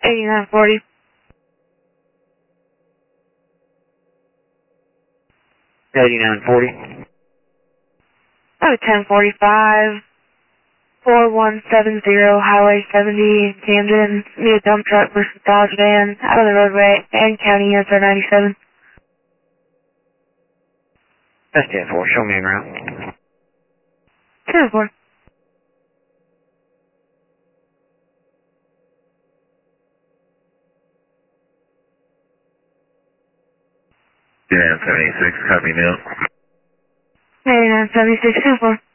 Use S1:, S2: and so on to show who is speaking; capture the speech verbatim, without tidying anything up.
S1: eighty-nine forty.
S2: eighty-nine forty.
S1: Oh, ten forty-five. four one seven zero, Highway seventy in Camden. Need a dump truck versus Dodge van out of the roadway and County S R ninety-seven.
S2: That's ten four. Show me en route.
S1: ten four.
S2: eighty-nine seventy-six. Copy now.
S1: eighty-nine seventy-six, ten four.